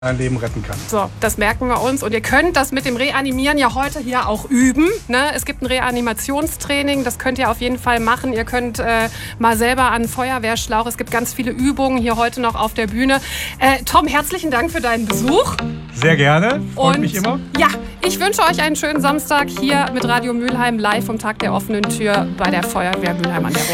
ein Leben retten kann. So, das merken wir uns. Und ihr könnt das mit dem Reanimieren ja heute hier auch üben. Ne? Es gibt ein Reanimationstraining, das könnt ihr auf jeden Fall machen. Ihr könnt mal selber an Feuerwehrschlauch. Es gibt ganz viele Übungen hier heute noch auf der Bühne. Tom, herzlichen Dank für deinen Besuch. Sehr gerne, freut mich immer. Ja, ich wünsche euch einen schönen Samstag hier mit Radio Mülheim live vom Tag der offenen Tür bei der Feuerwehr Mülheim an der Ruhr.